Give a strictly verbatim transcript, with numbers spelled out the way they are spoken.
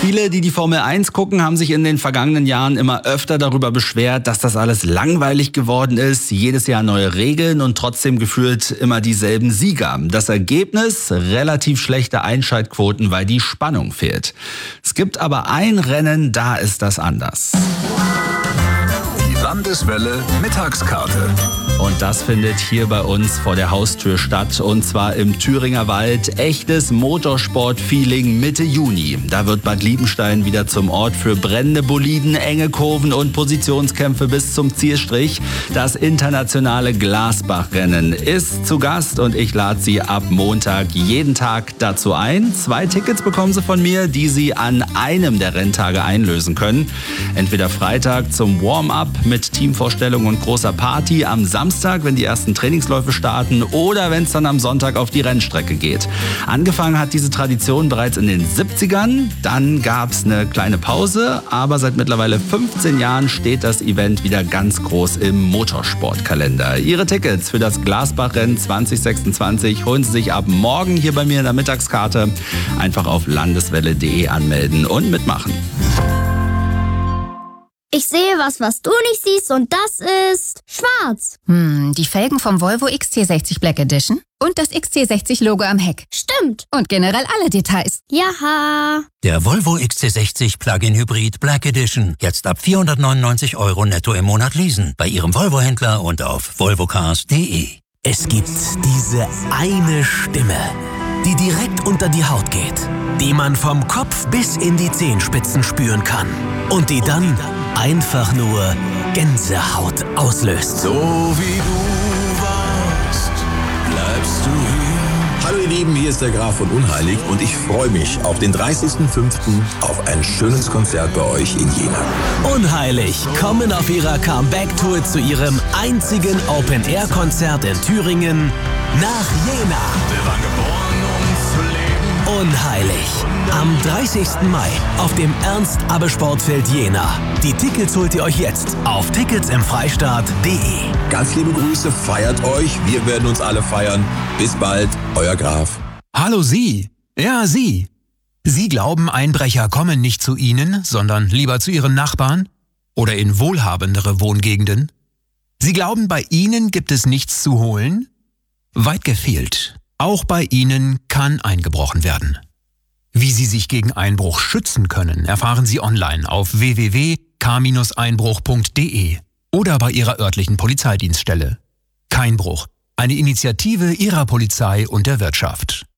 Viele, die die Formel eins gucken, haben sich in den vergangenen Jahren immer öfter darüber beschwert, dass das alles langweilig geworden ist. Jedes Jahr neue Regeln und trotzdem gefühlt immer dieselben Sieger. Das Ergebnis? Relativ schlechte Einschaltquoten, weil die Spannung fehlt. Es gibt aber ein Rennen, da ist das anders. Die Landeswelle Mittagskarte. Und das findet hier bei uns vor der Haustür statt, und zwar im Thüringer Wald. Echtes Motorsport-Feeling Mitte Juni. Da wird Bad Liebenstein wieder zum Ort für brennende Boliden, enge Kurven und Positionskämpfe bis zum Zielstrich. Das internationale Glasbach-Rennen ist zu Gast und ich lade Sie ab Montag jeden Tag dazu ein. Zwei Tickets bekommen Sie von mir, die Sie an einem der Renntage einlösen können. Entweder Freitag zum Warm-up mit Teamvorstellung und großer Party, am Samstag, wenn die ersten Trainingsläufe starten, oder wenn es dann am Sonntag auf die Rennstrecke geht. Angefangen hat diese Tradition bereits in den siebzigern, dann gab es eine kleine Pause, aber seit mittlerweile fünfzehn Jahren steht das Event wieder ganz groß im Motorsportkalender. Ihre Tickets für das Glasbach-Rennen zwanzig sechsundzwanzig holen Sie sich ab morgen hier bei mir in der Mittagskarte. Einfach auf landeswelle punkt de anmelden und mitmachen. Ich sehe was, was du nicht siehst, und das ist schwarz. Hm, die Felgen vom Volvo X C sechzig Black Edition und das X C sechzig Logo am Heck. Stimmt. Und generell alle Details. Jaha. Der Volvo X C sechzig Plug-in Hybrid Black Edition. Jetzt ab vierhundertneunundneunzig Euro netto im Monat leasen. Bei Ihrem Volvo-Händler und auf volvocars punkt de. Es gibt diese eine Stimme, die direkt unter die Haut geht, die man vom Kopf bis in die Zehenspitzen spüren kann und die dann einfach nur Gänsehaut auslöst. So wie du warst, bleibst du hier. Hallo ihr Lieben, hier ist der Graf von Unheilig und ich freue mich auf den dreißigsten fünften auf ein schönes Konzert bei euch in Jena. Unheilig kommen auf ihrer Comeback-Tour zu ihrem einzigen Open-Air-Konzert in Thüringen nach Jena. Wir waren geboren, um zu leben. Unheilig. Am dreißigsten Mai auf dem Ernst-Abbe-Sportfeld Jena. Die Tickets holt ihr euch jetzt auf tickets im freistaat punkt de. Ganz liebe Grüße, feiert euch, wir werden uns alle feiern. Bis bald, euer Graf. Hallo Sie. Ja, Sie. Sie glauben, Einbrecher kommen nicht zu Ihnen, sondern lieber zu Ihren Nachbarn oder in wohlhabendere Wohngegenden? Sie glauben, bei Ihnen gibt es nichts zu holen? Weit gefehlt. Auch bei Ihnen kann eingebrochen werden. Wie Sie sich gegen Einbruch schützen können, erfahren Sie online auf w w w punkt k einbruch punkt de oder bei Ihrer örtlichen Polizeidienststelle. Keinbruch, eine Initiative Ihrer Polizei und der Wirtschaft.